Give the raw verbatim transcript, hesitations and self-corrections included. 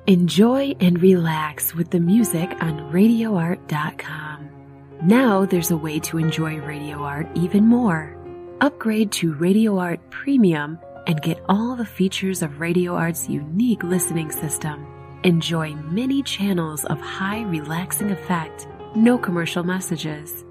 Enjoy and relax with the music on radio art dot com. Now there's a way to enjoy Radio Art even more. Upgrade to Radio Art Premium and get all the features of Radio Art's unique listening system. Enjoy many channels of high relaxing effect, no commercial messages,